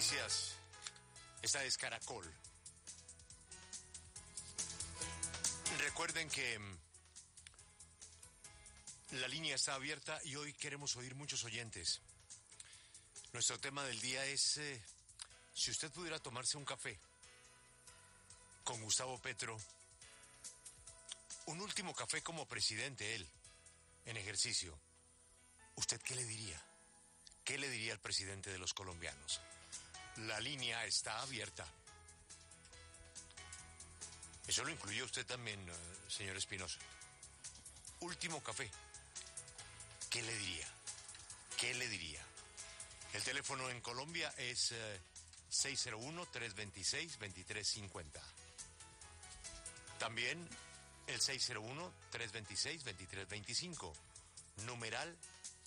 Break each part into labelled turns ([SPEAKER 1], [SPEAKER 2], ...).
[SPEAKER 1] noticias. Esta es Caracol. Recuerden que la línea está abierta y hoy queremos oír muchos oyentes. Nuestro tema del día es si usted pudiera tomarse un café con Gustavo Petro, un último café como presidente, él, en ejercicio, ¿usted qué le diría? ¿Qué le diría al presidente de los colombianos? La línea está abierta. Eso lo incluye usted también, señor Espinosa. Último café. ¿Qué le diría? ¿Qué le diría? El teléfono en Colombia es 601-326-2350. También el 601-326-2325. Numeral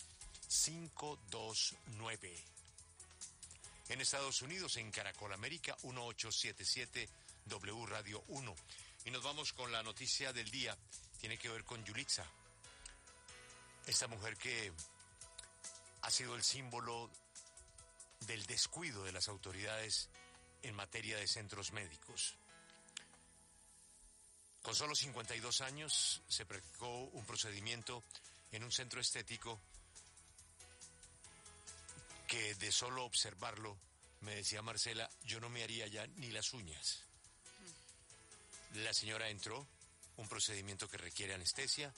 [SPEAKER 1] 529. En Estados Unidos, en Caracol América, 1877 W Radio 1. Y nos vamos con la noticia del día. Tiene que ver con Yulitza. Esta mujer que ha sido el símbolo del descuido de las autoridades en materia de centros médicos. Con solo 52 años se practicó un procedimiento en un centro estético que de solo observarlo, me decía Marcela, yo no me haría ya ni las uñas. La señora entró, un procedimiento que requiere anestesia,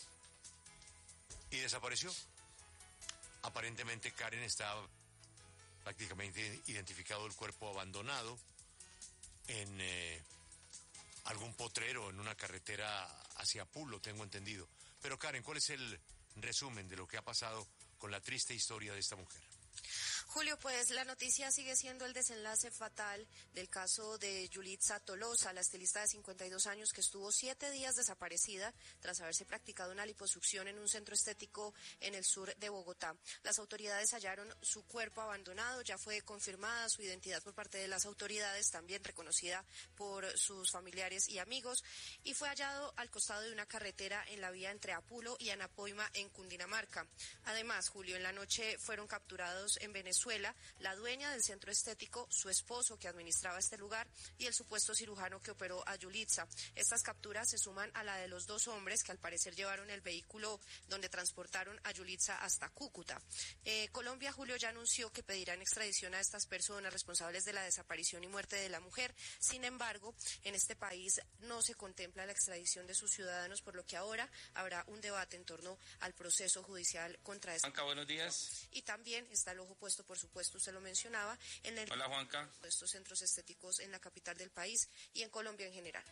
[SPEAKER 1] y desapareció. Aparentemente Karen está prácticamente identificado el cuerpo abandonado en algún potrero, en una carretera hacia Pulo, tengo entendido. Pero Karen, ¿cuál es el resumen de lo que ha pasado con la triste historia de esta mujer?
[SPEAKER 2] Julio, pues la noticia sigue siendo el desenlace fatal del caso de Yulitza Tolosa, la estilista de 52 años que estuvo 7 días desaparecida tras haberse practicado una liposucción en un centro estético en el sur de Bogotá. Las autoridades hallaron su cuerpo abandonado, ya fue confirmada su identidad por parte de las autoridades, también reconocida por sus familiares y amigos, y fue hallado al costado de una carretera en la vía entre Apulo y Anapoima en Cundinamarca. Además, Julio, en la noche fueron capturados en Venezuela la dueña del centro estético, su esposo que administraba este lugar y el supuesto cirujano que operó a Yulitza. Estas capturas se suman a la de los 2 hombres que al parecer llevaron el vehículo donde transportaron a Yulitza hasta Cúcuta. Colombia, Julio, ya anunció que pedirán extradición a estas personas responsables de la desaparición y muerte de la mujer. Sin embargo, en este país no se contempla la extradición de sus ciudadanos, por lo que ahora habrá un debate en torno al proceso judicial contra esta.
[SPEAKER 3] Juanca, buenos días.
[SPEAKER 2] Y también está el ojo puesto, por supuesto, usted lo mencionaba, en el
[SPEAKER 3] Hola, Juanca.
[SPEAKER 2] De estos centros estéticos en la capital del país y en Colombia en general.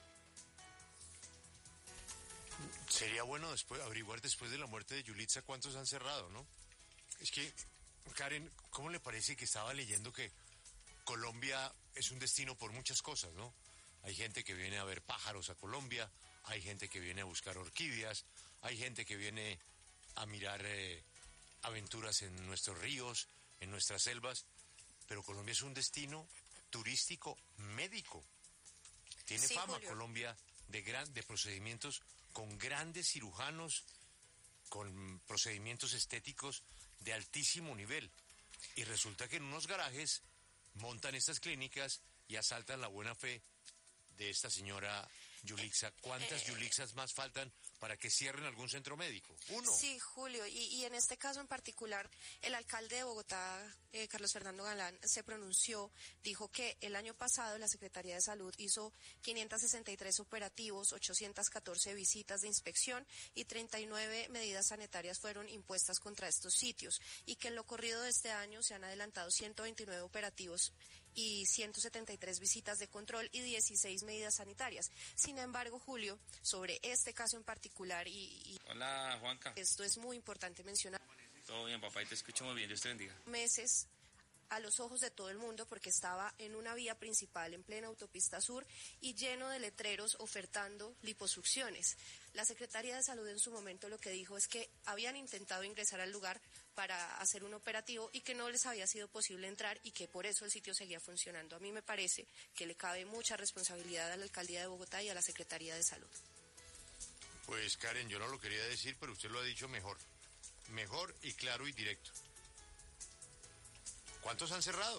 [SPEAKER 1] Sería bueno averiguar después de la muerte de Yulitza cuántos han cerrado, ¿no? Es que, Karen, ¿cómo le parece que estaba leyendo que Colombia es un destino por muchas cosas, ¿no? Hay gente que viene a ver pájaros a Colombia, hay gente que viene a buscar orquídeas, hay gente que viene a mirar aventuras en nuestros ríos, en nuestras selvas, pero Colombia es un destino turístico médico. Tiene fama, Julio, Colombia de procedimientos con grandes cirujanos, con procedimientos estéticos de altísimo nivel. Y resulta que en unos garajes montan estas clínicas y asaltan la buena fe de esta señora Yulitza. ¿Cuántas Yulitzas más faltan para que cierren algún centro médico? ¿Uno?
[SPEAKER 2] Sí, Julio, y en este caso en particular, el alcalde de Bogotá, Carlos Fernando Galán, se pronunció, dijo que el año pasado la Secretaría de Salud hizo 563 operativos, 814 visitas de inspección y 39 medidas sanitarias fueron impuestas contra estos sitios, y que en lo corrido de este año se han adelantado 129 operativos y 173 visitas de control y 16 medidas sanitarias. Sin embargo, Julio, sobre este caso en particular
[SPEAKER 3] Hola, Juanca.
[SPEAKER 2] Esto es muy importante mencionar.
[SPEAKER 3] Todo bien, papá, y te escucho muy bien, Dios te bendiga.
[SPEAKER 2] Meses a los ojos de todo el mundo porque estaba en una vía principal en plena autopista sur y lleno de letreros ofertando liposucciones. La Secretaría de Salud en su momento lo que dijo es que habían intentado ingresar al lugar para hacer un operativo y que no les había sido posible entrar y que por eso el sitio seguía funcionando. A mí me parece que le cabe mucha responsabilidad a la Alcaldía de Bogotá y a la Secretaría de Salud.
[SPEAKER 1] Pues Karen, yo no lo quería decir, pero usted lo ha dicho mejor y claro y directo. ¿Cuántos han cerrado?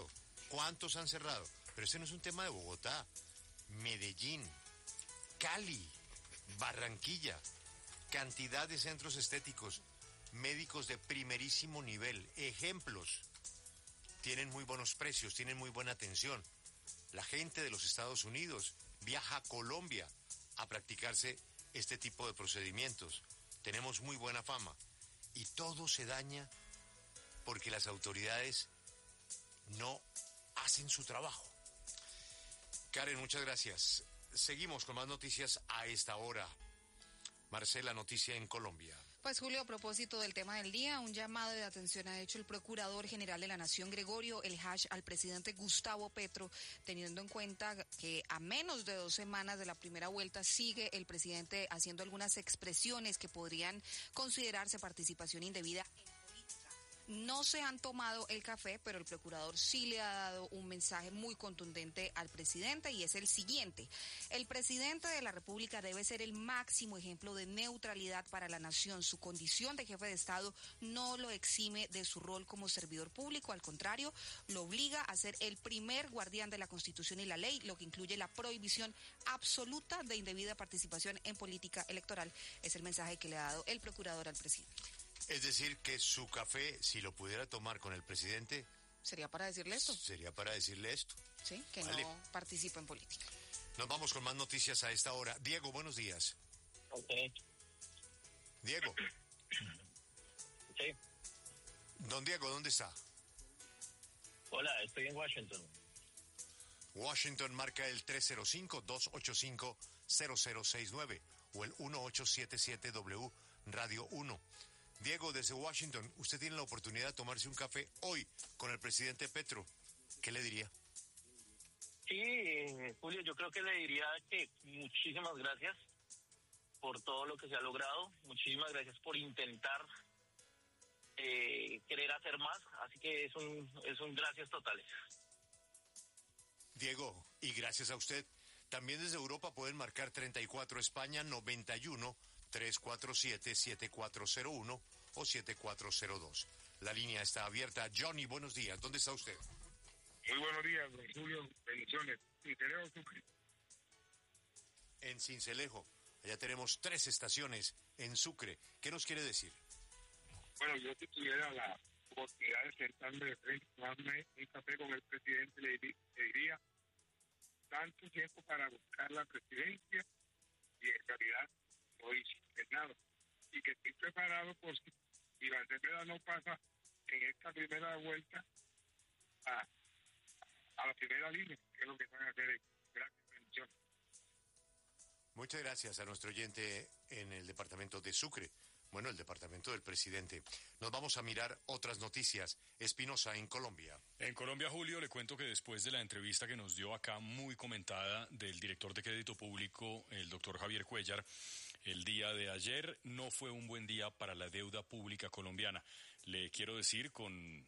[SPEAKER 1] ¿Cuántos han cerrado? Pero este no es un tema de Bogotá, Medellín, Cali, Barranquilla, cantidad de centros estéticos, médicos de primerísimo nivel, ejemplos. Tienen muy buenos precios, tienen muy buena atención. La gente de los Estados Unidos viaja a Colombia a practicarse este tipo de procedimientos. Tenemos muy buena fama. Y todo se daña porque las autoridades no hacen su trabajo. Karen, muchas gracias. Seguimos con más noticias a esta hora. Marcela, noticia en Colombia.
[SPEAKER 4] Pues Julio, a propósito del tema del día, un llamado de atención ha hecho el Procurador General de la Nación, Gregorio El Hach, al presidente Gustavo Petro, teniendo en cuenta que a menos de 2 semanas de la primera vuelta sigue el presidente haciendo algunas expresiones que podrían considerarse participación indebida. No se han tomado el café, pero el procurador sí le ha dado un mensaje muy contundente al presidente y es el siguiente. El presidente de la República debe ser el máximo ejemplo de neutralidad para la nación. Su condición de jefe de Estado no lo exime de su rol como servidor público, al contrario, lo obliga a ser el primer guardián de la Constitución y la ley, lo que incluye la prohibición absoluta de indebida participación en política electoral. Es el mensaje que le ha dado el procurador al presidente.
[SPEAKER 1] Es decir, que su café, si lo pudiera tomar con el presidente...
[SPEAKER 4] ¿Sería para decirle esto?
[SPEAKER 1] Sería para decirle esto.
[SPEAKER 4] Sí, que vale. No participa en política.
[SPEAKER 1] Nos vamos con más noticias a esta hora. Diego, buenos días.
[SPEAKER 5] Ok.
[SPEAKER 1] Diego.
[SPEAKER 5] Sí.
[SPEAKER 1] Don Diego, ¿dónde está?
[SPEAKER 5] Hola, estoy en Washington.
[SPEAKER 1] Washington marca el 305-285-0069 o el 1877W Radio 1. Diego, desde Washington, usted tiene la oportunidad de tomarse un café hoy con el presidente Petro. ¿Qué le diría?
[SPEAKER 5] Sí, Julio, yo creo que le diría que muchísimas gracias por todo lo que se ha logrado. Muchísimas gracias por intentar querer hacer más. Así que es un gracias totales.
[SPEAKER 1] Diego, y gracias a usted. También desde Europa pueden marcar 34 España 91 347-7401 o 7402. La línea está abierta. Johnny, buenos días. ¿Dónde está usted?
[SPEAKER 6] Muy buenos días, don Julio. Bendiciones. Cincelejo, Sucre.
[SPEAKER 1] En Cincelejo. Allá tenemos 3 estaciones en Sucre. ¿Qué nos quiere decir?
[SPEAKER 6] Bueno, yo si tuviera la oportunidad de sentarme de frente, tomarme un café con el presidente, le diría tanto tiempo para buscar la presidencia y en realidad no hice nada. Y que estoy preparado por si la enfermedad no pasa en esta primera vuelta a la primera línea, que es lo que van a hacer. Gracias, bendiciones.
[SPEAKER 1] Muchas gracias a nuestro oyente en el departamento de Sucre. Bueno, el departamento del presidente. Nos vamos a mirar otras noticias. Espinosa, en Colombia.
[SPEAKER 7] En Colombia, Julio, le cuento que después de la entrevista que nos dio acá, muy comentada, del director de Crédito Público, el doctor Javier Cuéllar, el día de ayer no fue un buen día para la deuda pública colombiana. Le quiero decir con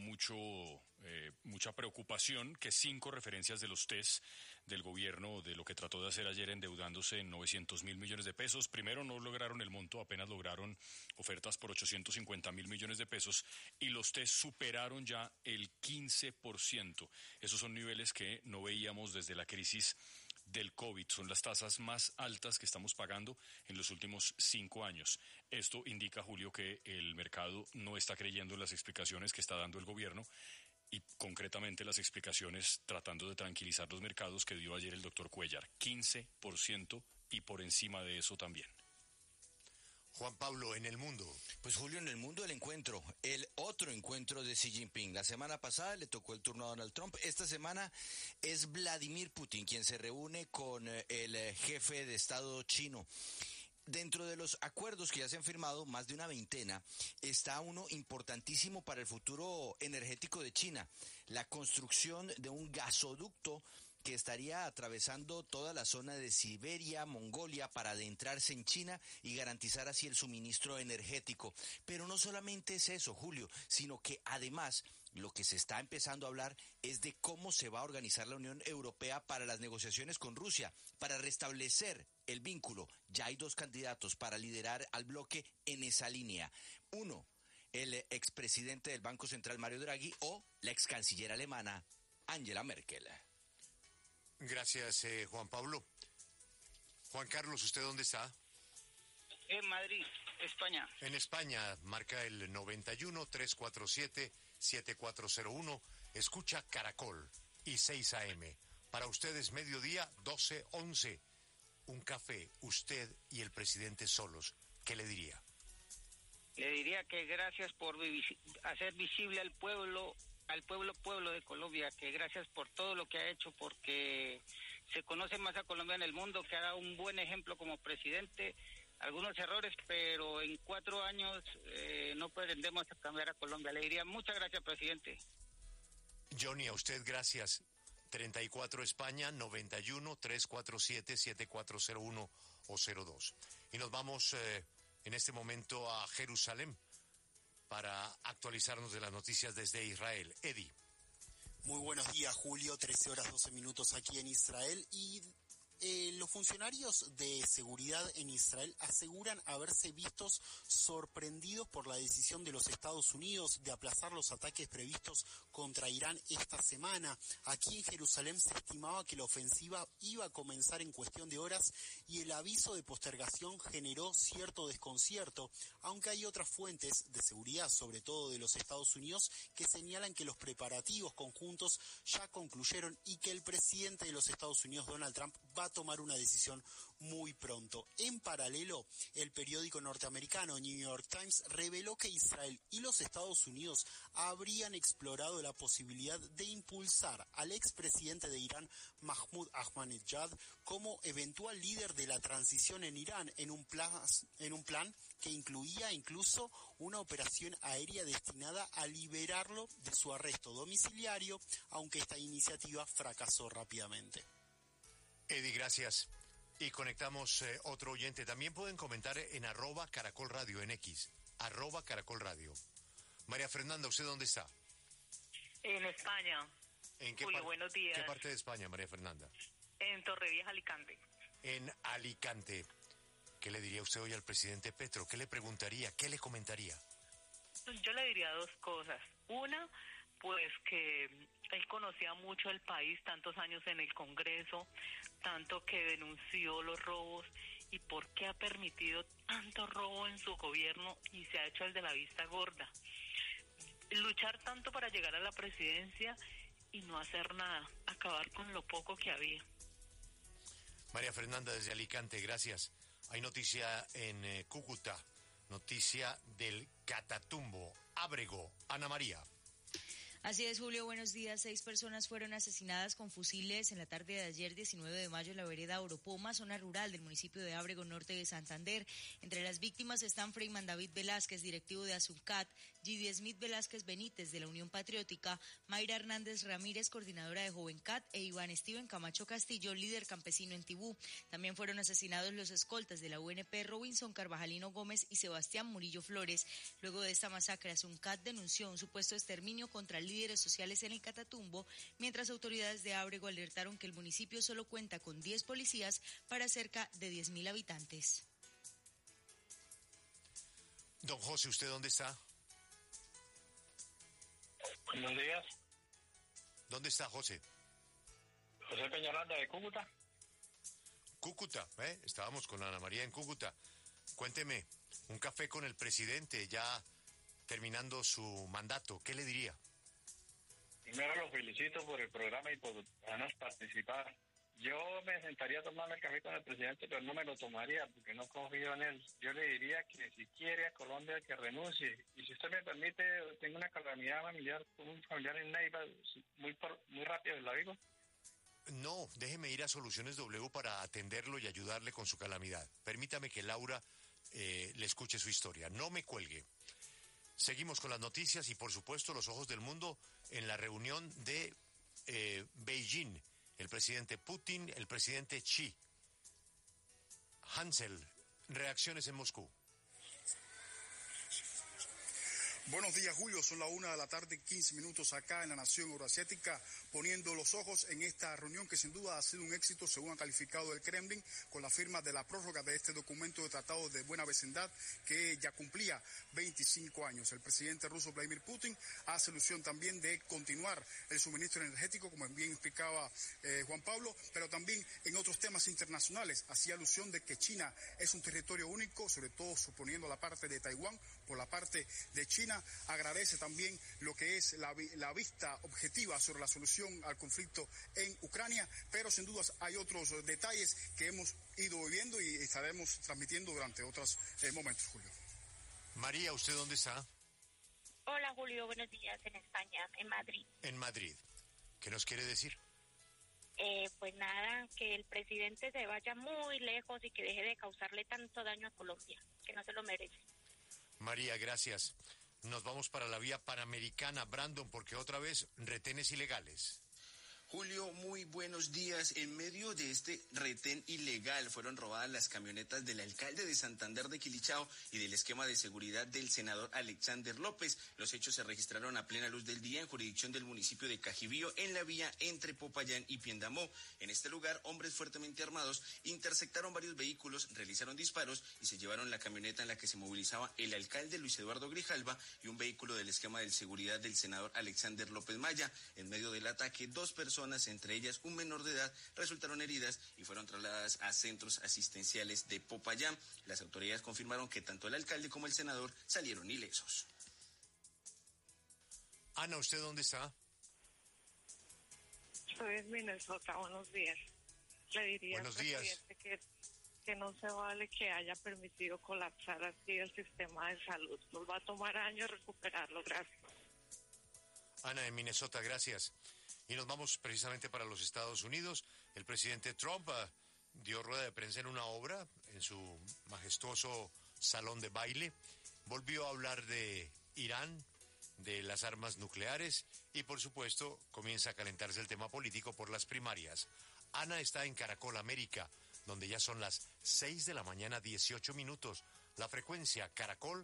[SPEAKER 7] mucha preocupación que 5 referencias de los test del gobierno de lo que trató de hacer ayer endeudándose en 900.000 millones de pesos. Primero no lograron el monto, apenas lograron ofertas por 850.000 millones de pesos y los test superaron ya el 15%. Esos son niveles que no veíamos desde la crisis del COVID. Son las tasas más altas que estamos pagando en los últimos 5 años. Esto indica, Julio, que el mercado no está creyendo en las explicaciones que está dando el gobierno y concretamente las explicaciones tratando de tranquilizar los mercados que dio ayer el doctor Cuéllar. 15% y por encima de eso también.
[SPEAKER 1] Juan Pablo, en el mundo.
[SPEAKER 8] Pues Julio, en el mundo el encuentro, el otro encuentro de Xi Jinping. La semana pasada le tocó el turno a Donald Trump. Esta semana es Vladimir Putin quien se reúne con el jefe de Estado chino. Dentro de los acuerdos que ya se han firmado, más de una veintena, está uno importantísimo para el futuro energético de China, la construcción de un gasoducto que estaría atravesando toda la zona de Siberia, Mongolia, para adentrarse en China y garantizar así el suministro energético. Pero no solamente es eso, Julio, sino que además lo que se está empezando a hablar es de cómo se va a organizar la Unión Europea para las negociaciones con Rusia, para restablecer el vínculo. Ya hay 2 candidatos para liderar al bloque en esa línea. Uno, el expresidente del Banco Central, Mario Draghi, o la excanciller alemana, Angela Merkel.
[SPEAKER 1] Gracias, Juan Pablo. Juan Carlos, ¿usted dónde está?
[SPEAKER 9] En Madrid, España.
[SPEAKER 1] En España, marca el 91-347-7401. Escucha Caracol y 6 AM. Para ustedes, mediodía, 12:11. Un café, usted y el presidente solos. ¿Qué le diría?
[SPEAKER 9] Le diría que gracias por hacer visible al pueblo de Colombia, que gracias por todo lo que ha hecho, porque se conoce más a Colombia en el mundo, que ha dado un buen ejemplo como presidente. Algunos errores, pero en 4 años no pretendemos cambiar a Colombia. Le diría muchas gracias, presidente.
[SPEAKER 1] Johnny, a usted gracias. 34 España, 91-347-7401 o 02. Y nos vamos en este momento a Jerusalén para actualizarnos de las noticias desde Israel. Eddie.
[SPEAKER 10] Muy buenos días, Julio. 13:12 aquí en Israel y los funcionarios de seguridad en Israel aseguran haberse vistos sorprendidos por la decisión de los Estados Unidos de aplazar los ataques previstos contra Irán esta semana. Aquí en Jerusalén se estimaba que la ofensiva iba a comenzar en cuestión de horas y el aviso de postergación generó cierto desconcierto, aunque hay otras fuentes de seguridad, sobre todo de los Estados Unidos, que señalan que los preparativos conjuntos ya concluyeron y que el presidente de los Estados Unidos, Donald Trump, va a tomar una decisión muy pronto. En paralelo, el periódico norteamericano New York Times reveló que Israel y los Estados Unidos habrían explorado la posibilidad de impulsar al expresidente de Irán, Mahmoud Ahmadinejad, como eventual líder de la transición en Irán en un plan que incluía incluso una operación aérea destinada a liberarlo de su arresto domiciliario, aunque esta iniciativa fracasó rápidamente.
[SPEAKER 1] Eddie, gracias. Y conectamos otro oyente. También pueden comentar en @Caracol Radio, en X, @Caracol Radio. María Fernanda, ¿usted dónde está?
[SPEAKER 11] En España.
[SPEAKER 1] ¿En qué
[SPEAKER 11] Julio, buenos días.
[SPEAKER 1] ¿Qué parte de España, María Fernanda?
[SPEAKER 11] En Torrevieja, Alicante.
[SPEAKER 1] En Alicante. ¿Qué le diría usted hoy al presidente Petro? ¿Qué le preguntaría? ¿Qué le comentaría?
[SPEAKER 11] Yo le diría 2 cosas. Una, pues que él conocía mucho el país, tantos años en el Congreso, tanto que denunció los robos y por qué ha permitido tanto robo en su gobierno y se ha hecho el de la vista gorda. Luchar tanto para llegar a la presidencia y no hacer nada, acabar con lo poco que había.
[SPEAKER 1] María Fernanda desde Alicante, gracias. Hay noticia en Cúcuta, noticia del Catatumbo, Ábrego, Ana María.
[SPEAKER 12] Así es, Julio, buenos días. 6 personas fueron asesinadas con fusiles en la tarde de ayer, 19 de mayo, en la vereda Oropoma, zona rural del municipio de Ábrego, norte de Santander. Entre las víctimas están Freyman David Velázquez, directivo de Azuncat, Gidi Smith Velázquez Benítez, de la Unión Patriótica, Mayra Hernández Ramírez, coordinadora de Jovencat, e Iván Steven Camacho Castillo, líder campesino en Tibú. También fueron asesinados los escoltas de la UNP, Robinson Carvajalino Gómez y Sebastián Murillo Flores. Luego de esta masacre, Azuncat denunció un supuesto exterminio contra líderes sociales en el Catatumbo, mientras autoridades de Ábrego alertaron que el municipio solo cuenta con 10 policías para cerca de 10.000 habitantes.
[SPEAKER 1] Don José, ¿usted dónde está?
[SPEAKER 5] Buenos días.
[SPEAKER 1] ¿Dónde está José?
[SPEAKER 5] José Peñaranda de Cúcuta.
[SPEAKER 1] Cúcuta, estábamos con Ana María en Cúcuta. Cuénteme, un café con el presidente ya terminando su mandato, ¿qué le diría?
[SPEAKER 5] Primero lo felicito por el programa y por dejarnos participar. Yo me sentaría a tomarme el café con el presidente, pero no me lo tomaría porque no confío en él. Yo le diría que si quiere a Colombia que renuncie. Y si usted me permite, tengo una calamidad familiar con un familiar en Neiva, muy rápido, ¿la digo?
[SPEAKER 1] No, déjeme ir a Soluciones W para atenderlo y ayudarle con su calamidad. Permítame que Laura le escuche su historia. No me cuelgue. Seguimos con las noticias y, por supuesto, los ojos del mundo en la reunión de Beijing. El presidente Putin, el presidente Xi. Hansel, reacciones en Moscú.
[SPEAKER 13] Buenos días, Julio. Son la 1:15 p.m. acá en la nación euroasiática, poniendo los ojos en esta reunión que sin duda ha sido un éxito, según ha calificado el Kremlin, con la firma de la prórroga de este documento de tratado de buena vecindad que ya cumplía 25 años. El presidente ruso Vladimir Putin hace alusión también de continuar el suministro energético, como bien explicaba Juan Pablo, pero también en otros temas internacionales. Hacía alusión de que China es un territorio único, sobre todo suponiendo la parte de Taiwán. Por la parte de China, agradece también lo que es la vista objetiva sobre la solución al conflicto en Ucrania, pero sin dudas hay otros detalles que hemos ido viviendo y estaremos transmitiendo durante otros momentos, Julio.
[SPEAKER 1] María, ¿usted dónde está?
[SPEAKER 14] Hola, Julio, buenos días, en España, en Madrid.
[SPEAKER 1] En Madrid. ¿Qué nos quiere decir?
[SPEAKER 14] Pues nada, que el presidente se vaya muy lejos y que deje de causarle tanto daño a Colombia, que no se lo merece.
[SPEAKER 1] María, gracias. Nos vamos para la vía panamericana, Brandon, porque otra vez retenes ilegales.
[SPEAKER 15] Julio, muy buenos días. En medio de este retén ilegal fueron robadas las camionetas del alcalde de Santander de Quilichao y del esquema de seguridad del senador Alexander López. Los hechos se registraron a plena luz del día en jurisdicción del municipio de Cajibío, en la vía entre Popayán y Piendamó. En este lugar, hombres fuertemente armados interceptaron varios vehículos, realizaron disparos y se llevaron la camioneta en la que se movilizaba el alcalde Luis Eduardo Grijalva y un vehículo del esquema de seguridad del senador Alexander López Maya. En medio del ataque, 2 personas, entre ellas un menor de edad, resultaron heridas y fueron trasladadas a centros asistenciales de Popayán. Las autoridades confirmaron que tanto el alcalde como el senador salieron ilesos.
[SPEAKER 1] Ana, ¿usted dónde está?
[SPEAKER 11] Estoy en Minnesota, buenos días. Le diría
[SPEAKER 1] buenos
[SPEAKER 11] al
[SPEAKER 1] días.
[SPEAKER 11] presidente que no se vale que haya permitido colapsar así el sistema de salud. Nos va a tomar años recuperarlo, gracias.
[SPEAKER 1] Ana, en Minnesota, gracias. Y nos vamos precisamente para los Estados Unidos. El presidente Trump dio rueda de prensa en una obra, en su majestuoso salón de baile. Volvió a hablar de Irán, de las armas nucleares y, por supuesto, comienza a calentarse el tema político por las primarias. Ana está en Caracol América, donde ya son las 6:18 a.m. La frecuencia Caracol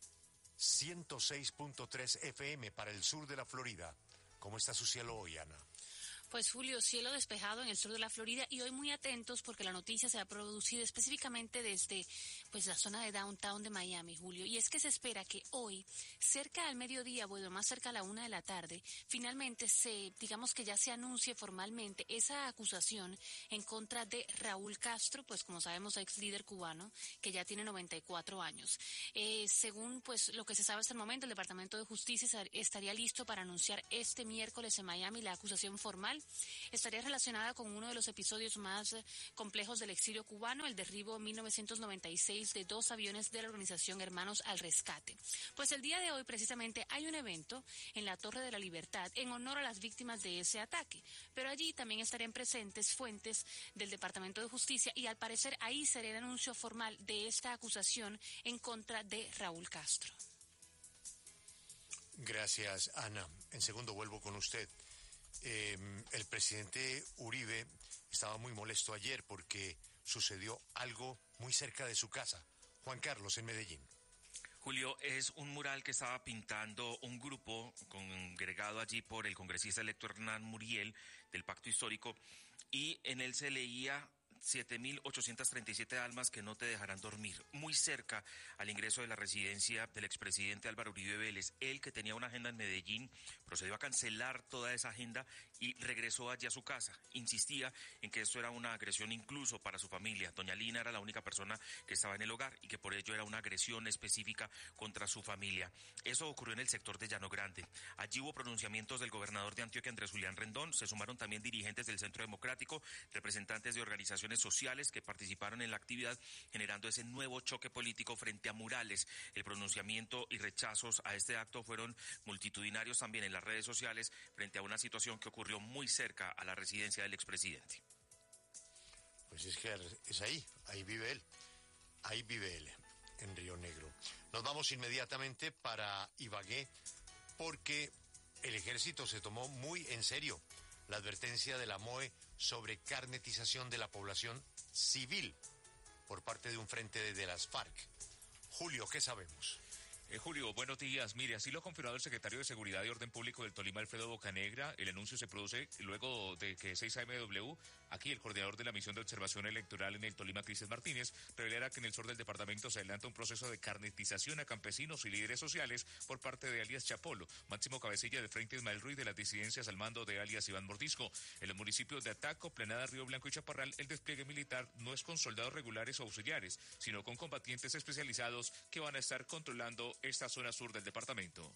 [SPEAKER 1] 106.3 FM para el sur de la Florida. ¿Cómo está su cielo hoy, Ana?
[SPEAKER 16] Pues Julio, cielo despejado en el sur de la Florida y hoy muy atentos porque la noticia se ha producido específicamente desde pues la zona de downtown de Miami, Julio. Y es que se espera que hoy, cerca al mediodía, bueno, más cerca a la 1 de la tarde, finalmente digamos que ya se anuncie formalmente esa acusación en contra de Raúl Castro, pues como sabemos, ex líder cubano, que ya tiene 94 años. Según pues lo que se sabe hasta el momento, el Departamento de Justicia estaría listo para anunciar este miércoles en Miami la acusación formal. Estaría relacionada con uno de los episodios más complejos del exilio cubano, el derribo en 1996 de 2 aviones de la organización Hermanos al Rescate. Pues el día de hoy precisamente hay un evento en la Torre de la Libertad en honor a las víctimas de ese ataque, pero allí también estarían presentes fuentes del Departamento de Justicia y al parecer ahí será el anuncio formal de esta acusación en contra de Raúl Castro.
[SPEAKER 1] Gracias, Ana. En segundo vuelvo con usted. El presidente Uribe estaba muy molesto ayer porque sucedió algo muy cerca de su casa. Juan Carlos, en Medellín.
[SPEAKER 3] Julio, es un mural que estaba pintando un grupo congregado allí por el congresista electo Hernán Muriel del Pacto Histórico y en él se leía 7.837 almas que no te dejarán dormir, muy cerca al ingreso de la residencia del expresidente Álvaro Uribe Vélez. Él, que tenía una agenda en Medellín, procedió a cancelar toda esa agenda y regresó allí a su casa. Insistía en que esto era una agresión incluso para su familia. Doña Lina era la única persona que estaba en el hogar y que por ello era una agresión específica contra su familia. Eso ocurrió en el sector de Llano Grande. Allí hubo pronunciamientos del gobernador de Antioquia, Andrés Julián Rendón. Se sumaron también dirigentes del Centro Democrático, representantes de organizaciones sociales que participaron en la actividad, generando ese nuevo choque político frente a murales. El pronunciamiento y rechazos a este acto fueron multitudinarios también en las redes sociales frente a una situación que ocurrió muy cerca a la residencia del expresidente.
[SPEAKER 1] Pues es que es ahí vive él, en Río Negro. Nos vamos inmediatamente para Ibagué porque el ejército se tomó muy en serio la advertencia de la MOE sobre carnetización de la población civil por parte de un frente de las FARC. Julio, ¿qué sabemos?
[SPEAKER 3] Julio, buenos días. Mire, así lo ha confirmado el secretario de Seguridad y Orden Público del Tolima, Alfredo Bocanegra. El anuncio se produce luego de que 6AMW, aquí el coordinador de la misión de observación electoral en el Tolima, Cristian Martínez, revelara que en el sur del departamento se adelanta un proceso de carnetización a campesinos y líderes sociales por parte de alias Chapolo, máximo cabecilla del Frente Ismael Ruiz de las disidencias al mando de alias Iván Mordisco. En los municipios de Ataco, Planada, Río Blanco y Chaparral, el despliegue militar no es con soldados regulares o auxiliares, sino con combatientes especializados que van a estar controlando esta zona sur del departamento.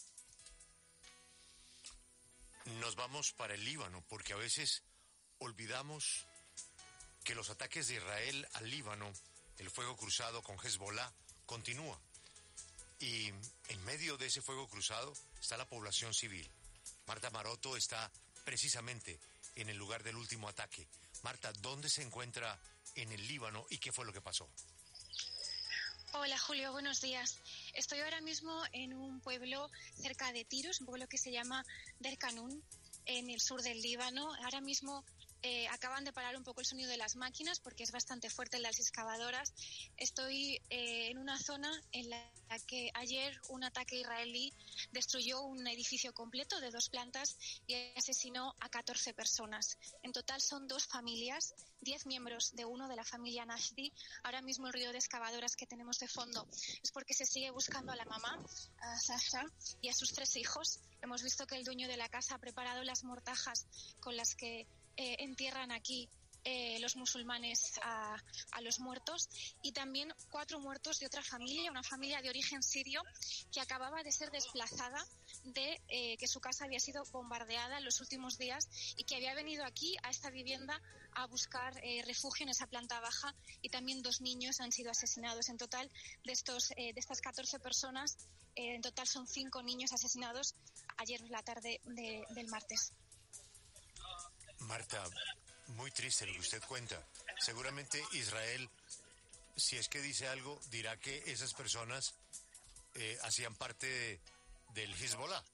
[SPEAKER 1] Nos vamos para el Líbano, porque a veces olvidamos que los ataques de Israel al Líbano, el fuego cruzado con Hezbollah, continúa. Y en medio de ese fuego cruzado está la población civil. Marta Maroto está precisamente en el lugar del último ataque. Marta, ¿dónde se encuentra en el Líbano y qué fue lo que pasó?
[SPEAKER 17] Hola Julio, buenos días. Estoy ahora mismo en un pueblo cerca de Tiros, un pueblo que se llama Derkanun, en el sur del Líbano. Ahora mismo acaban de parar un poco el sonido de las máquinas porque es bastante fuerte en las excavadoras. Estoy en una zona en la que ayer un ataque israelí destruyó un edificio completo de 2 plantas y asesinó a 14 personas. En total son 2 familias, 10 miembros de uno de la familia Nashdi. Ahora mismo el ruido de excavadoras que tenemos de fondo es porque se sigue buscando a la mamá, a Sasha, y a sus 3 hijos. Hemos visto que el dueño de la casa ha preparado las mortajas con las que entierran aquí los musulmanes a los muertos, y también 4 muertos de otra familia, una familia de origen sirio que acababa de ser desplazada de que su casa había sido bombardeada en los últimos días y que había venido aquí a esta vivienda a buscar refugio en esa planta baja, y también 2 niños han sido asesinados. En total de estas 14 personas, en total son 5 niños asesinados ayer la tarde del martes.
[SPEAKER 1] Marta, muy triste lo que usted cuenta. Seguramente Israel, si es que dice algo, dirá que esas personas hacían parte del Hezbollah.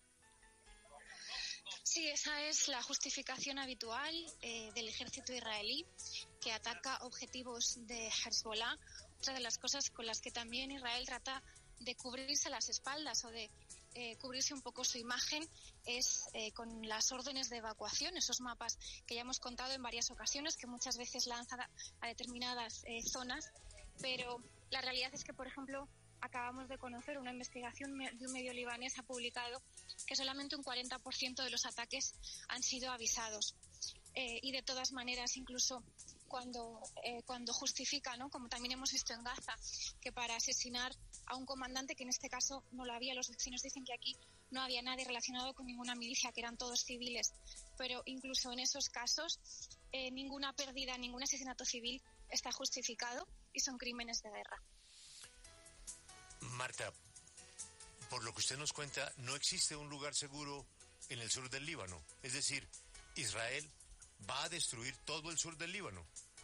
[SPEAKER 17] Sí, esa es la justificación habitual del ejército israelí, que ataca objetivos de Hezbollah. Otra de las cosas con las que también Israel trata de cubrirse las espaldas o de cubrirse un poco su imagen es con las órdenes de evacuación, esos mapas que ya hemos contado en varias ocasiones, que muchas veces lanza a determinadas zonas, pero la realidad es que, por ejemplo, acabamos de conocer una investigación de un medio libanés ha publicado que solamente un 40% de los ataques han sido avisados, y de todas maneras, incluso cuando justifica, ¿no?, como también hemos visto en Gaza, que para asesinar a un comandante, que en este caso no lo había, los vecinos dicen que aquí no había nadie relacionado con ninguna milicia, que eran todos civiles, pero incluso en esos casos ninguna pérdida, ningún asesinato civil está justificado y son crímenes de guerra.
[SPEAKER 1] Marta, por lo que usted nos cuenta, no existe un lugar seguro en el sur del Líbano. Es decir, Israel va a destruir todo el sur del Líbano.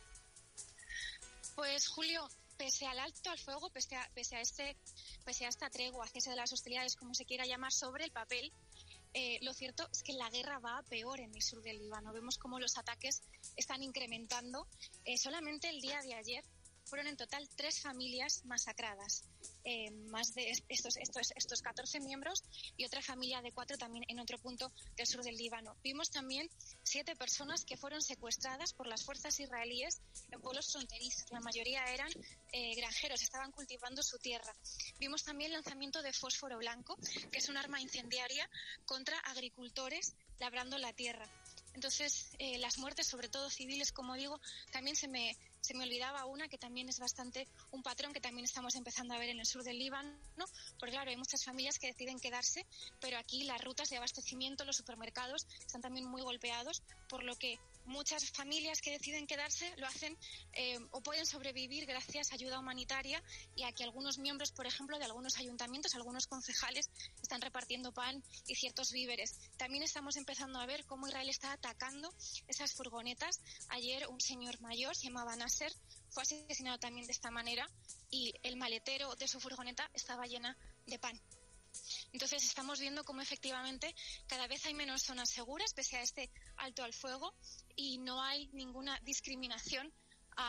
[SPEAKER 17] Pues Julio, pese al alto al fuego, pese a esta tregua, cese de las hostilidades, como se quiera llamar, sobre el papel, lo cierto es que la guerra va a peor en el sur del Líbano. Vemos cómo los ataques están incrementando. Solamente el día de ayer fueron en total 3 familias masacradas. Más de estos 14 miembros y otra familia de 4 también en otro punto del sur del Líbano. Vimos también 7 personas que fueron secuestradas por las fuerzas israelíes en pueblos fronterizos. La mayoría eran granjeros, estaban cultivando su tierra. Vimos también el lanzamiento de fósforo blanco, que es un arma incendiaria contra agricultores labrando la tierra. Entonces, las muertes, sobre todo civiles, como digo, también se me olvidaba una que también es bastante un patrón que también estamos empezando a ver en el sur del Líbano, ¿no? Porque claro, hay muchas familias que deciden quedarse, pero aquí las rutas de abastecimiento, los supermercados están también muy golpeados, por lo que muchas familias que deciden quedarse lo hacen o pueden sobrevivir gracias a ayuda humanitaria, y aquí algunos miembros, por ejemplo, de algunos ayuntamientos, algunos concejales están repartiendo pan y ciertos víveres. También estamos empezando a ver cómo Israel está atacando esas furgonetas. Ayer un señor mayor, se llamaba Nasser, fue asesinado también de esta manera, y el maletero de su furgoneta estaba llena de pan. Entonces estamos viendo cómo efectivamente cada vez hay menos zonas seguras pese a este alto al fuego, y no hay ninguna discriminación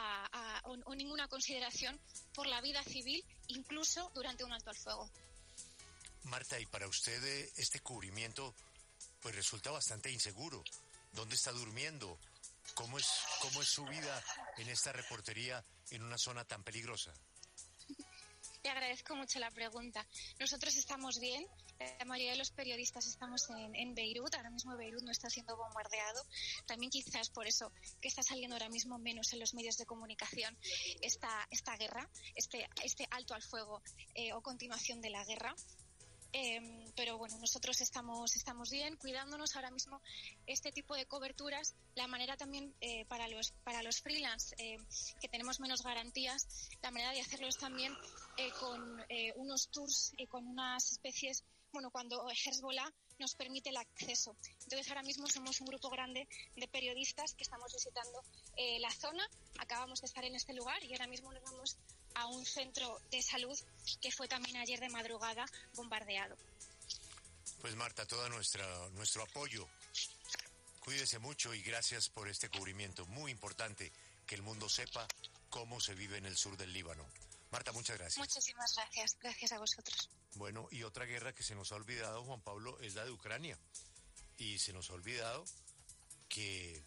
[SPEAKER 17] o ninguna consideración por la vida civil, incluso durante un alto al fuego.
[SPEAKER 1] Marta, y para usted este cubrimiento pues resulta bastante inseguro. ¿Dónde está durmiendo? ¿Cómo es su vida en esta reportería en una zona tan peligrosa?
[SPEAKER 17] Le agradezco mucho la pregunta. Nosotros estamos bien, la mayoría de los periodistas estamos en Beirut, ahora mismo Beirut no está siendo bombardeado, también quizás por eso que está saliendo ahora mismo menos en los medios de comunicación esta guerra, este alto al fuego o continuación de la guerra. Pero bueno, nosotros estamos bien, cuidándonos ahora mismo este tipo de coberturas, la manera también para los freelance que tenemos menos garantías, la manera de hacerlo es también con unos tours y con unas especies, bueno, cuando Hezbollah nos permite el acceso. Entonces ahora mismo somos un grupo grande de periodistas que estamos visitando la zona, acabamos de estar en este lugar y ahora mismo nos vamos a un centro de salud que fue también ayer de madrugada bombardeado.
[SPEAKER 1] Pues Marta, todo nuestro apoyo. Cuídese mucho y gracias por este cubrimiento. Muy importante que el mundo sepa cómo se vive en el sur del Líbano. Marta, muchas gracias.
[SPEAKER 17] Muchísimas gracias. Gracias a vosotros.
[SPEAKER 1] Bueno, y otra guerra que se nos ha olvidado, Juan Pablo, es la de Ucrania. Y se nos ha olvidado que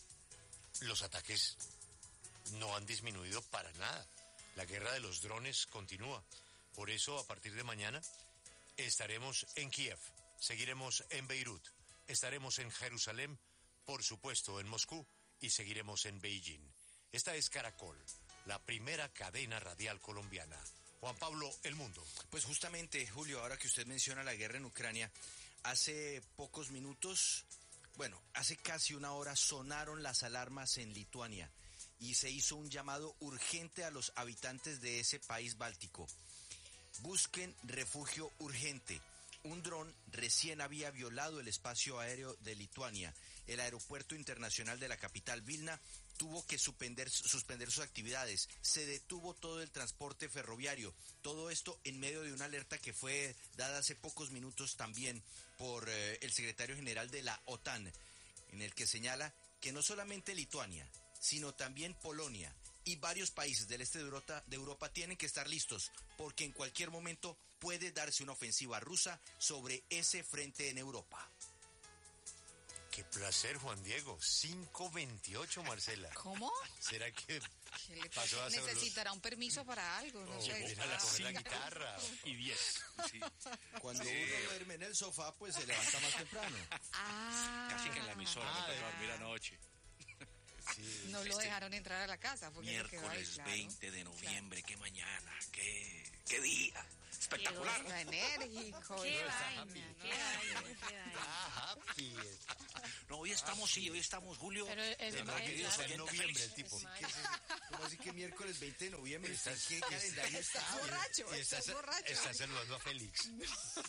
[SPEAKER 1] los ataques no han disminuido para nada. La guerra de los drones continúa. Por eso, a partir de mañana, estaremos en Kiev, seguiremos en Beirut, estaremos en Jerusalén, por supuesto en Moscú y seguiremos en Beijing. Esta es Caracol, la primera cadena radial colombiana. Juan Pablo, El Mundo.
[SPEAKER 8] Pues justamente, Julio, ahora que usted menciona la guerra en Ucrania, hace pocos minutos, bueno, hace casi una hora sonaron las alarmas en Lituania. Y se hizo un llamado urgente a los habitantes de ese país báltico. Busquen refugio urgente. Un dron recién había violado el espacio aéreo de Lituania. El aeropuerto internacional de la capital Vilna tuvo que suspender sus actividades. Se detuvo todo el transporte ferroviario. Todo esto en medio de una alerta que fue dada hace pocos minutos también por el secretario general de la OTAN, en el que señala que no solamente Lituania, sino también Polonia y varios países del este de Europa tienen que estar listos, porque en cualquier momento puede darse una ofensiva rusa sobre ese frente en Europa.
[SPEAKER 1] Qué placer, Juan Diego. 5:28, Marcela.
[SPEAKER 4] ¿Cómo?
[SPEAKER 1] ¿Será que
[SPEAKER 4] ¿Qué le
[SPEAKER 1] pasó a hacer
[SPEAKER 4] necesitará un permiso para algo? No sé.
[SPEAKER 1] Ir a comer la guitarra.
[SPEAKER 7] Y 10.
[SPEAKER 8] Sí. Cuando uno duerme en el sofá, pues se levanta más temprano.
[SPEAKER 18] Casi que en la emisora me tocó dormir anoche.
[SPEAKER 1] Sí.
[SPEAKER 4] No lo dejaron entrar a la casa. Porque
[SPEAKER 18] Miércoles
[SPEAKER 4] claro.
[SPEAKER 18] 20 de noviembre, qué mañana, qué día. Espectacular.
[SPEAKER 4] Qué enérgico.
[SPEAKER 16] Qué vaina, qué vaina.
[SPEAKER 1] Happy.
[SPEAKER 18] No, hoy estamos, Julio.
[SPEAKER 16] Pero
[SPEAKER 1] Queridos, en noviembre el tipo.
[SPEAKER 8] ¿Cómo así que miércoles 20 de noviembre? ¿Qué calendario está?
[SPEAKER 4] Borracho,
[SPEAKER 1] Y
[SPEAKER 4] estás borracho.
[SPEAKER 1] está saludando a Félix.
[SPEAKER 8] No,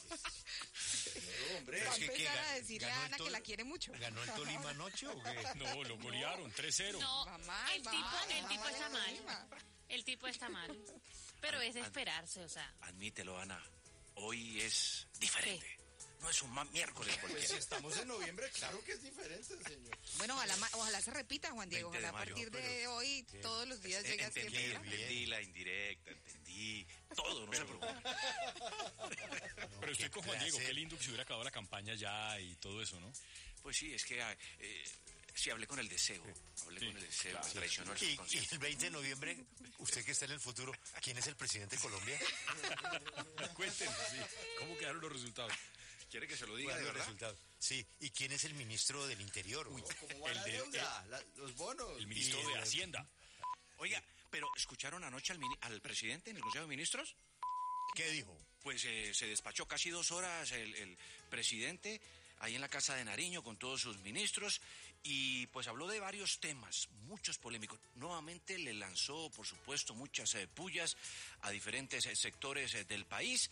[SPEAKER 8] hombre.
[SPEAKER 4] Va a
[SPEAKER 1] Es que
[SPEAKER 4] empezar a
[SPEAKER 1] ganó
[SPEAKER 4] decirle a
[SPEAKER 1] el
[SPEAKER 4] Ana que la quiere mucho.
[SPEAKER 1] ¿Ganó el Tolima anoche o qué?
[SPEAKER 7] No, lo golearon 3-0.
[SPEAKER 16] No,
[SPEAKER 4] Mamá,
[SPEAKER 16] el tipo está mal. El tipo está mal. Pero es de esperarse, o sea.
[SPEAKER 18] Admítelo, Ana. Hoy es diferente. No es un miércoles
[SPEAKER 8] Pues
[SPEAKER 18] cualquiera.
[SPEAKER 8] si estamos en noviembre, claro que es diferente, señor.
[SPEAKER 4] Bueno, ojalá se repita, Juan Diego.
[SPEAKER 18] 20 de
[SPEAKER 4] Ojalá a
[SPEAKER 18] mayo,
[SPEAKER 4] partir de hoy todos los días llegue a siempre.
[SPEAKER 18] Entendí la indirecta, entendí todo, no se preocupe.
[SPEAKER 7] Pero estoy con Juan Diego, qué lindo que se hubiera acabado la campaña ya y todo eso, ¿no?
[SPEAKER 18] Pues sí, es que sí hablé con el deseo. Traicionó el
[SPEAKER 1] Y
[SPEAKER 18] subconsciente.
[SPEAKER 1] el 20 de noviembre, usted que está en el futuro, ¿quién es el presidente de Colombia?
[SPEAKER 7] Cuéntenos, sí. ¿Cómo quedaron los resultados?
[SPEAKER 18] ¿Quiere que se lo diga de
[SPEAKER 1] Los
[SPEAKER 18] verdad?
[SPEAKER 1] resultados. Sí, ¿y quién es el ministro del Interior?
[SPEAKER 8] ¿Cómo va la deuda? Los bonos.
[SPEAKER 7] El ministro de Hacienda.
[SPEAKER 18] Oiga, pero ¿escucharon anoche al presidente en el Consejo de Ministros?
[SPEAKER 1] ¿Qué dijo?
[SPEAKER 18] Pues se despachó casi 2 horas el presidente ahí en la Casa de Nariño con todos sus ministros y pues habló de varios temas, muchos polémicos. Nuevamente le lanzó, por supuesto, muchas pullas a diferentes sectores del país.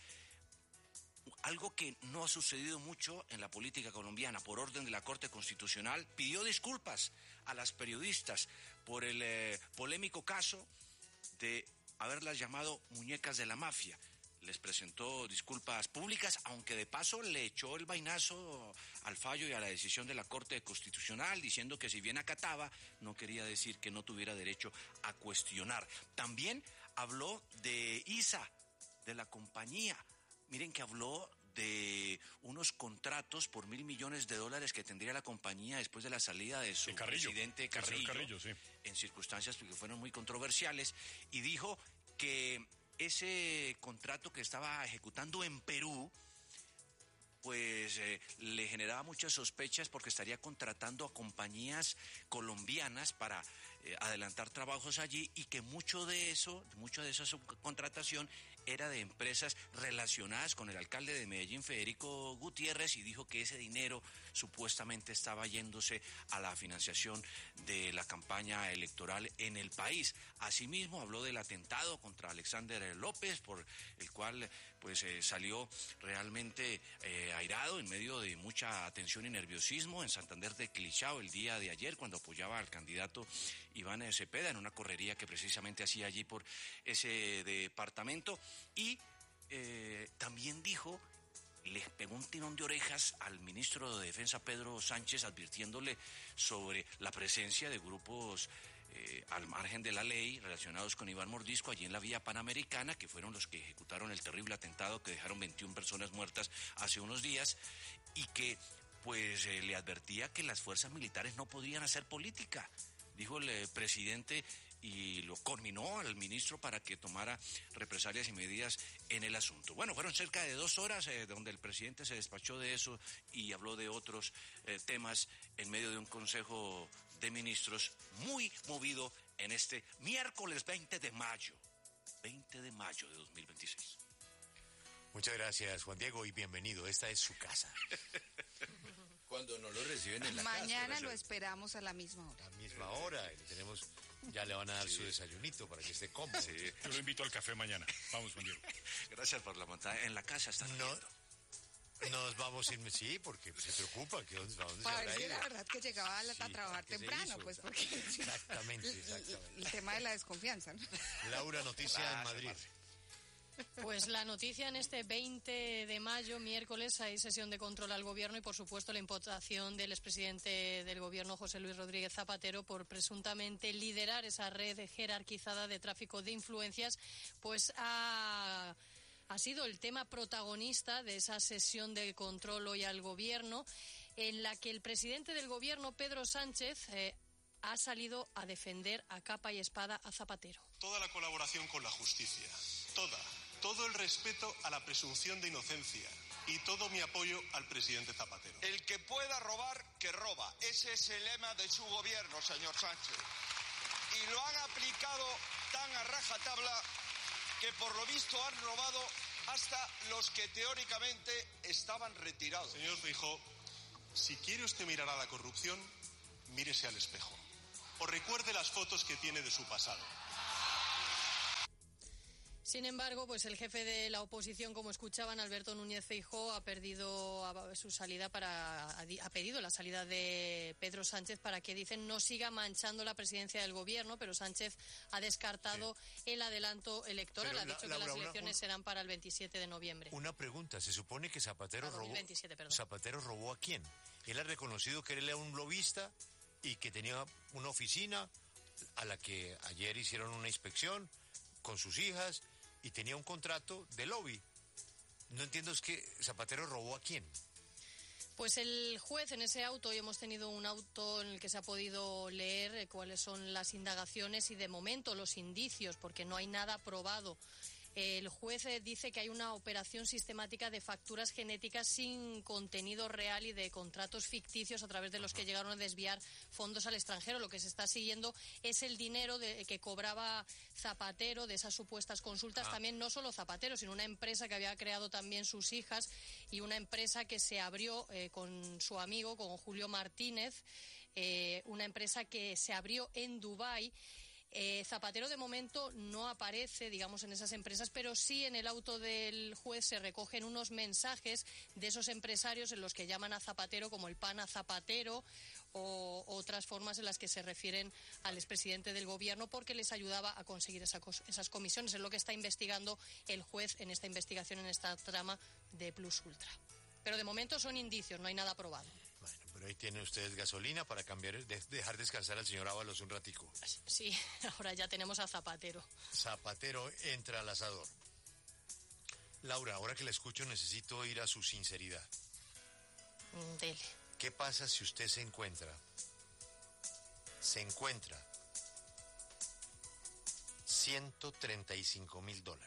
[SPEAKER 18] Algo que no ha sucedido mucho en la política colombiana. Por orden de la Corte Constitucional, pidió disculpas a las periodistas por el polémico caso de haberlas llamado muñecas de la mafia. Les presentó disculpas públicas, aunque de paso le echó el vainazo al fallo y a la decisión de la Corte Constitucional, diciendo que si bien acataba, no quería decir que no tuviera derecho a cuestionar. También habló de ISA, de la compañía. Miren que habló de unos contratos por $1.000 millones que tendría la compañía después de la salida de su presidente Carrillo, sí, en circunstancias que fueron muy controversiales, y dijo que ese contrato que estaba ejecutando en Perú pues le generaba muchas sospechas porque estaría contratando a compañías colombianas para adelantar trabajos allí, y que mucho de esa subcontratación era de empresas relacionadas con el alcalde de Medellín, Federico Gutiérrez, y dijo que ese dinero supuestamente estaba yéndose a la financiación de la campaña electoral en el país. Asimismo, habló del atentado contra Alexander López, por el cual pues salió realmente airado en medio de mucha atención y nerviosismo en Santander de Quilichao el día de ayer, cuando apoyaba al candidato Iván Cepeda en una correría que precisamente hacía allí por ese departamento. Y también dijo, les pegó un tirón de orejas al ministro de Defensa Pedro Sánchez, advirtiéndole sobre la presencia de grupos al margen de la ley relacionados con Iván Mordisco allí en la vía Panamericana, que fueron los que ejecutaron el terrible atentado que dejaron 21 personas muertas hace unos días, y que pues le advertía que las fuerzas militares no podrían hacer política. Dijo el presidente, y lo conminó al ministro para que tomara represalias y medidas en el asunto. Bueno, fueron cerca de 2 horas donde el presidente se despachó de eso y habló de otros temas en medio de un consejo de ministros muy movido en este miércoles 20 de mayo de 2026.
[SPEAKER 1] Muchas gracias, Juan Diego, y bienvenido. Esta es su casa.
[SPEAKER 8] Cuando no lo reciben en la
[SPEAKER 4] Mañana
[SPEAKER 8] casa.
[SPEAKER 4] lo esperamos a la misma hora.
[SPEAKER 1] A la misma hora. Ya le van a dar su desayunito para que esté cómodo.
[SPEAKER 7] Sí. Yo lo invito al café mañana. Vamos, Juan Diego.
[SPEAKER 18] Gracias por la montada. En la casa están viendo.
[SPEAKER 1] Nos vamos a ir, sí, porque se preocupa que dónde se habrá ido.
[SPEAKER 4] La verdad que llegaba a trabajar temprano, pues porque...
[SPEAKER 1] Exactamente.
[SPEAKER 4] El tema de la desconfianza, ¿no?
[SPEAKER 1] Laura, noticia en Madrid.
[SPEAKER 19] Pues la noticia en este 20 de mayo, miércoles, hay sesión de control al gobierno y, por supuesto, la imputación del expresidente del gobierno, José Luis Rodríguez Zapatero, por presuntamente liderar esa red jerarquizada de tráfico de influencias, pues ha sido el tema protagonista de esa sesión de control hoy al gobierno, en la que el presidente del gobierno, Pedro Sánchez, ha salido a defender a capa y espada a Zapatero.
[SPEAKER 20] Toda la colaboración con la justicia, todo el respeto a la presunción de inocencia y todo mi apoyo al presidente Zapatero.
[SPEAKER 21] El que pueda robar, que roba. Ese es el lema de su gobierno, señor Sánchez. Y lo han aplicado tan a rajatabla que por lo visto han robado hasta los que teóricamente estaban retirados.
[SPEAKER 20] Señor Feijóo, si quiere usted mirar a la corrupción, mírese al espejo. O recuerde las fotos que tiene de su pasado.
[SPEAKER 19] Sin embargo, pues el jefe de la oposición, como escuchaban, Alberto Núñez Feijóo, ha pedido la salida de Pedro Sánchez para que, dicen, no siga manchando la presidencia del gobierno, pero Sánchez ha descartado el adelanto electoral. Pero ha dicho que las elecciones serán para el 27 de noviembre.
[SPEAKER 1] Una pregunta, se supone que Zapatero robó.
[SPEAKER 19] 2027, perdón.
[SPEAKER 1] ¿Zapatero robó a quién? Él ha reconocido que él era un lobista y que tenía una oficina a la que ayer hicieron una inspección con sus hijas y tenía un contrato de lobby. No entiendo, es que Zapatero robó a quién.
[SPEAKER 19] Pues el juez, en ese auto, hoy hemos tenido un auto en el que se ha podido leer cuáles son las indagaciones y, de momento, los indicios, porque no hay nada probado. El juez dice que hay una operación sistemática de facturas genéticas sin contenido real y de contratos ficticios a través de los que llegaron a desviar fondos al extranjero. Lo que se está siguiendo es el dinero que cobraba Zapatero de esas supuestas consultas. También no solo Zapatero, sino una empresa que había creado también sus hijas y una empresa que se abrió con su amigo, con Julio Martínez, una empresa que se abrió en Dubái. Zapatero de momento no aparece, digamos, en esas empresas, pero sí en el auto del juez se recogen unos mensajes de esos empresarios en los que llaman a Zapatero como el pana Zapatero o otras formas en las que se refieren al expresidente del gobierno porque les ayudaba a conseguir esas comisiones. Es lo que está investigando el juez en esta investigación, en esta trama de Plus Ultra. Pero de momento son indicios, no hay nada probado.
[SPEAKER 1] Bueno, pero ahí tienen ustedes gasolina para dejar descansar al señor Ábalos un ratico.
[SPEAKER 19] Sí, ahora ya tenemos a Zapatero.
[SPEAKER 1] Zapatero entra al asador. Laura, ahora que la escucho necesito ir a su sinceridad.
[SPEAKER 19] Dele.
[SPEAKER 1] ¿Qué pasa si usted se encuentra $135,000?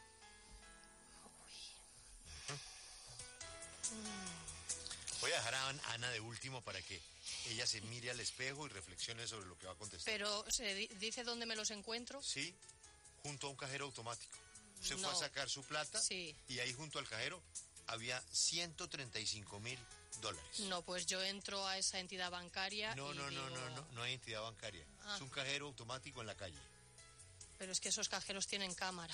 [SPEAKER 1] Voy a dejar a Ana de último para que ella se mire al espejo y reflexione sobre lo que va a contestar.
[SPEAKER 19] Pero, ¿se dice dónde me los encuentro?
[SPEAKER 1] Sí, junto a un cajero automático. Usted
[SPEAKER 19] No.
[SPEAKER 1] fue a sacar su plata
[SPEAKER 19] Sí.
[SPEAKER 1] y ahí junto al cajero había $135,000.
[SPEAKER 19] No, pues yo entro a esa entidad bancaria
[SPEAKER 1] No hay entidad bancaria.
[SPEAKER 19] Ah.
[SPEAKER 1] Es un cajero automático en la calle.
[SPEAKER 19] Pero es que esos cajeros tienen cámara.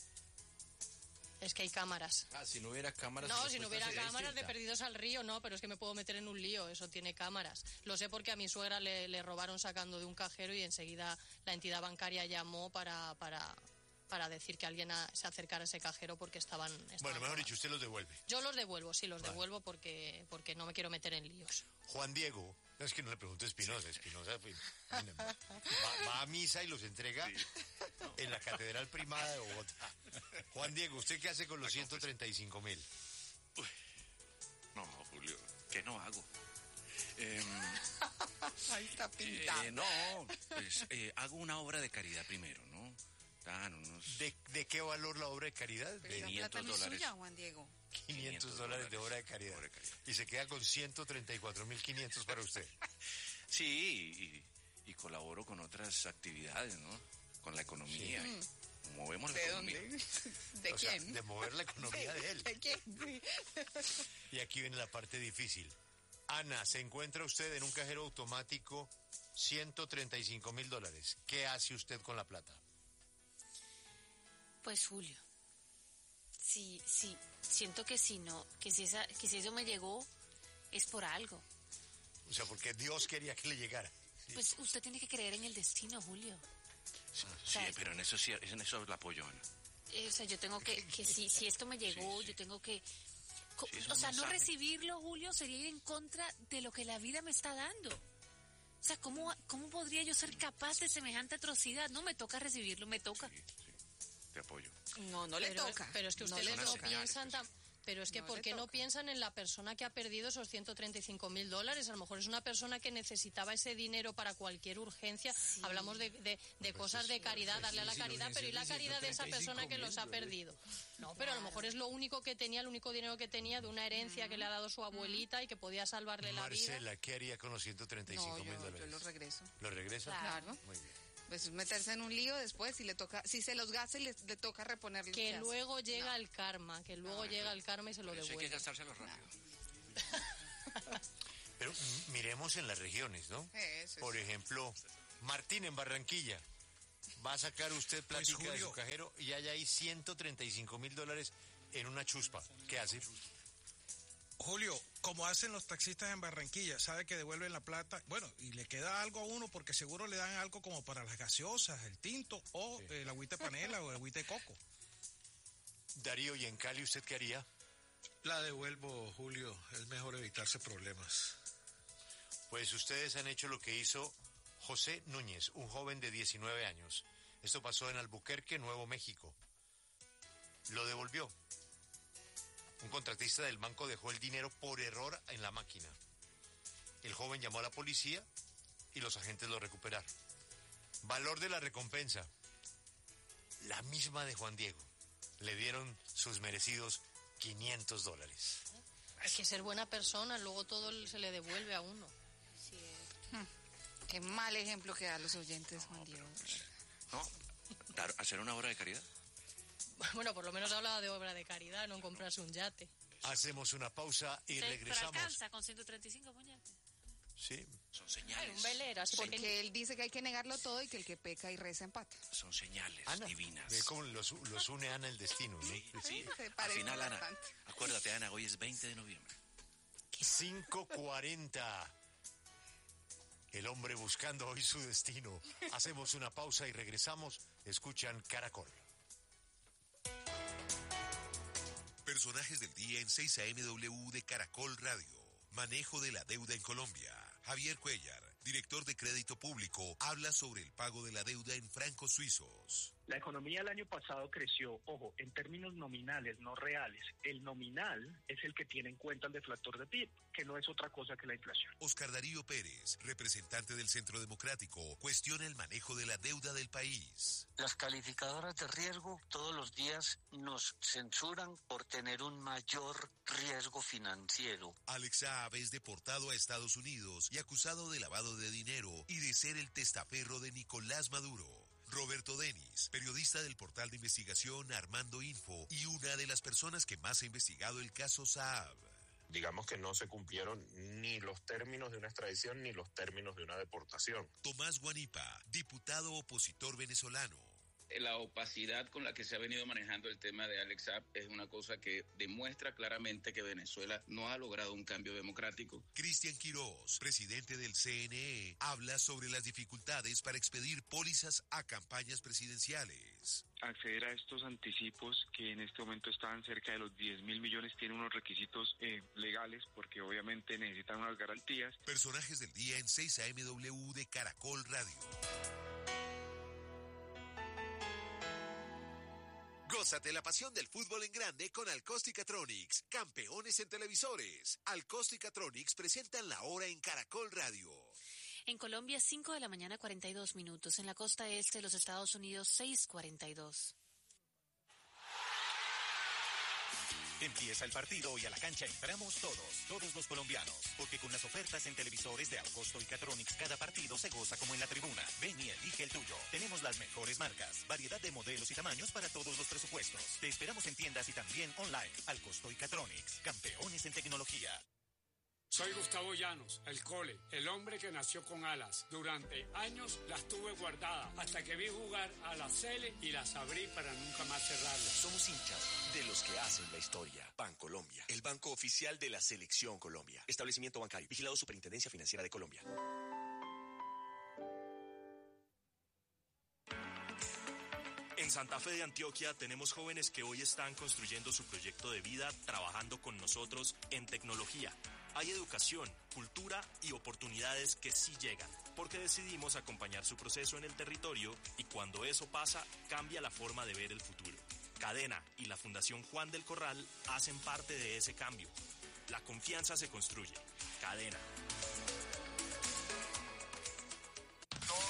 [SPEAKER 19] Es que hay cámaras.
[SPEAKER 8] Si no hubiera cámaras...
[SPEAKER 19] No,
[SPEAKER 8] la
[SPEAKER 19] si no
[SPEAKER 8] respuesta
[SPEAKER 19] hubiera
[SPEAKER 8] sería
[SPEAKER 19] cámaras de
[SPEAKER 8] distinta.
[SPEAKER 19] perdidos al río, no, pero es que me puedo meter en un lío, eso tiene cámaras. Lo sé porque a mi suegra le robaron sacando de un cajero y enseguida la entidad bancaria llamó para decir que alguien se acercara a ese cajero porque estaban
[SPEAKER 1] Bueno, mejor dicho, usted los devuelve.
[SPEAKER 19] Yo los devuelvo, sí, los
[SPEAKER 1] Vale.
[SPEAKER 19] devuelvo porque no me quiero meter en líos.
[SPEAKER 1] Juan Diego, no es que no le pregunte a Espinosa, pues, va a misa y los entrega en la Catedral Primada de Bogotá. Juan Diego, ¿usted qué hace con los 135,000?
[SPEAKER 18] No, Julio, ¿qué no hago?
[SPEAKER 4] Ahí está pintado.
[SPEAKER 18] No, pues hago una obra de caridad primero, ¿no? Dan unos
[SPEAKER 1] ¿De qué valor la obra de caridad?
[SPEAKER 4] Pero
[SPEAKER 1] De
[SPEAKER 4] esa plata no es suya, Juan Diego.
[SPEAKER 1] $500 de obra de caridad. Y se queda con 134,500 para usted.
[SPEAKER 18] Sí, y colaboro con otras actividades, ¿no? Con la economía.
[SPEAKER 4] Sí.
[SPEAKER 18] Movemos la
[SPEAKER 4] ¿De
[SPEAKER 18] economía.
[SPEAKER 4] dónde? ¿De
[SPEAKER 1] O sea,
[SPEAKER 4] quién?
[SPEAKER 1] de mover la economía de él.
[SPEAKER 4] ¿De quién?
[SPEAKER 1] Y aquí viene la parte difícil. Ana, se encuentra usted en un cajero automático $135,000. ¿Qué hace usted con la plata?
[SPEAKER 16] Pues Julio, sí, siento que si eso me llegó es por algo.
[SPEAKER 1] O sea, porque Dios quería que le llegara.
[SPEAKER 16] Pues usted tiene que creer en el destino, Julio.
[SPEAKER 18] Sí, pero en eso la apoyo, Ana.
[SPEAKER 16] O sea, yo tengo que si esto me llegó, yo tengo que...
[SPEAKER 18] Sí, es
[SPEAKER 16] o
[SPEAKER 18] un
[SPEAKER 16] sea, no
[SPEAKER 18] mensaje.
[SPEAKER 16] recibirlo, Julio, sería ir en contra de lo que la vida me está dando. O sea, ¿cómo podría yo ser capaz de semejante atrocidad? No, me toca recibirlo, me toca.
[SPEAKER 18] Te apoyo.
[SPEAKER 4] No le toca.
[SPEAKER 19] Pero es que
[SPEAKER 4] No
[SPEAKER 19] ustedes
[SPEAKER 4] le
[SPEAKER 19] no
[SPEAKER 4] toca.
[SPEAKER 19] piensan pero es que
[SPEAKER 4] No
[SPEAKER 19] ¿por
[SPEAKER 4] le
[SPEAKER 19] qué no
[SPEAKER 4] toca.
[SPEAKER 19] piensan en la persona que ha perdido esos $135,000? A lo mejor es una persona que necesitaba ese dinero para cualquier urgencia. Hablamos de cosas de caridad, darle a la caridad, pero ¿y la caridad de esa persona que los ha perdido? No, pero a lo mejor es lo único que tenía, el único dinero que tenía de una herencia que le ha dado su abuelita y que podía salvarle la vida.
[SPEAKER 1] Marcela, ¿qué haría con los $135,000?
[SPEAKER 4] Yo los regreso.
[SPEAKER 1] ¿Lo regresa?
[SPEAKER 4] Claro.
[SPEAKER 1] Muy bien.
[SPEAKER 4] Pues meterse en un lío después, si se los gasta y le toca reponerlos.
[SPEAKER 19] Que
[SPEAKER 4] ¿qué hace?
[SPEAKER 19] luego llega el karma, y se lo
[SPEAKER 18] Eso hay que
[SPEAKER 19] devuelve.
[SPEAKER 18] gastárselo rápido.
[SPEAKER 1] Pero miremos en las regiones, ¿no?
[SPEAKER 4] Eso,
[SPEAKER 1] Por ejemplo, Martín en Barranquilla. Va a sacar usted plática de
[SPEAKER 2] Julio.
[SPEAKER 1] su cajero y hay ahí $135,000 en una chuspa. ¿Qué hace?
[SPEAKER 2] Julio, como hacen los taxistas en Barranquilla, sabe que devuelven la plata, bueno, y le queda algo a uno porque seguro le dan algo como para las gaseosas, el tinto o el agüita de panela o el agüita de coco.
[SPEAKER 1] Darío, ¿y en Cali usted qué haría?
[SPEAKER 22] La devuelvo, Julio, es mejor evitarse problemas.
[SPEAKER 1] Pues ustedes han hecho lo que hizo José Núñez, un joven de 19 años. Esto pasó en Albuquerque, Nuevo México. Lo devolvió. Un contratista del banco dejó el dinero por error en la máquina. El joven llamó a la policía y los agentes lo recuperaron. Valor de la recompensa, la misma de Juan Diego. Le dieron sus merecidos $500.
[SPEAKER 19] Hay que ser buena persona, luego todo se le devuelve a uno.
[SPEAKER 4] Qué mal ejemplo que dan los oyentes, Juan Diego.
[SPEAKER 18] No, hacer una obra de caridad.
[SPEAKER 19] Bueno, por lo menos hablaba de obra de caridad, no en comprarse un yate.
[SPEAKER 1] Hacemos una pausa y
[SPEAKER 16] Pero
[SPEAKER 1] regresamos.
[SPEAKER 16] alcanza con 135, puñete.
[SPEAKER 1] Sí.
[SPEAKER 18] Son señales.
[SPEAKER 19] Un velero, así
[SPEAKER 4] Porque él dice que hay que negarlo todo y que el que peca y reza empata.
[SPEAKER 18] Son señales
[SPEAKER 1] Ana,
[SPEAKER 18] divinas.
[SPEAKER 1] ve cómo los une Ana el destino, ¿no?
[SPEAKER 18] Sí.
[SPEAKER 4] Se
[SPEAKER 18] Al
[SPEAKER 4] parece
[SPEAKER 18] final, Ana,
[SPEAKER 4] bastante.
[SPEAKER 18] acuérdate, Ana, hoy es 20 de noviembre.
[SPEAKER 1] 5:40. El hombre buscando hoy su destino. Hacemos una pausa y regresamos. Escuchan Caracol.
[SPEAKER 23] Personajes del día en 6 AMW de Caracol Radio. Manejo de la deuda en Colombia. Javier Cuellar, director de Crédito Público, habla sobre el pago de la deuda en francos suizos.
[SPEAKER 6] La economía el año pasado creció, ojo, en términos nominales, no reales. El nominal es el que tiene en cuenta el deflactor de PIB, que no es otra cosa que la inflación.
[SPEAKER 23] Oscar Darío Pérez, representante del Centro Democrático, cuestiona el manejo de la deuda del país.
[SPEAKER 9] Las calificadoras de riesgo todos los días nos censuran por tener un mayor riesgo financiero.
[SPEAKER 23] Alex Saab es deportado a Estados Unidos y acusado de lavado de dinero y de ser el testaferro de Nicolás Maduro. Roberto Denis, periodista del portal de investigación Armando Info y una de las personas que más ha investigado el caso Saab.
[SPEAKER 10] Digamos que no se cumplieron ni los términos de una extradición ni los términos de una deportación.
[SPEAKER 23] Tomás Guanipa, diputado opositor venezolano.
[SPEAKER 24] La opacidad con la que se ha venido manejando el tema de Alex Saab es una cosa que demuestra claramente que Venezuela no ha logrado un cambio democrático.
[SPEAKER 23] Cristian Quiroz, presidente del CNE, habla sobre las dificultades para expedir pólizas a campañas presidenciales.
[SPEAKER 25] Acceder a estos anticipos, que en este momento están cerca de los 10.000 millones, tiene unos requisitos legales, porque obviamente necesitan unas garantías.
[SPEAKER 23] Personajes del día en 6 AMW de Caracol Radio. Gózate la pasión del fútbol en grande con Alcosticatronics, campeones en televisores. Alcosticatronics presentan la hora en Caracol Radio.
[SPEAKER 16] En Colombia, 5 de la mañana, 42 minutos. En la costa este de los Estados Unidos, 6:42.
[SPEAKER 26] Empieza el partido y a la cancha entramos todos los colombianos, porque con las ofertas en televisores de Alcosto y Catronics cada partido se goza como en la tribuna. Ven y elige el tuyo. Tenemos las mejores marcas, variedad de modelos y tamaños para todos los presupuestos. Te esperamos en tiendas y también online. Alcosto y Catronics, campeones en tecnología.
[SPEAKER 27] Soy Gustavo Llanos, el Cole, el hombre que nació con alas. Durante años las tuve guardadas hasta que vi jugar a la Cele y las abrí para nunca más cerrarlas.
[SPEAKER 28] Somos hinchas de los que hacen la historia. Bancolombia, el banco oficial de la Selección Colombia. Establecimiento bancario, vigilado Superintendencia Financiera de Colombia.
[SPEAKER 29] En Santa Fe de Antioquia tenemos jóvenes que hoy están construyendo su proyecto de vida trabajando con nosotros en tecnología. Hay educación, cultura y oportunidades que sí llegan, porque decidimos acompañar su proceso en el territorio y cuando eso pasa, cambia la forma de ver el futuro. Cadena y la Fundación Juan del Corral hacen parte de ese cambio. La confianza se construye. Cadena.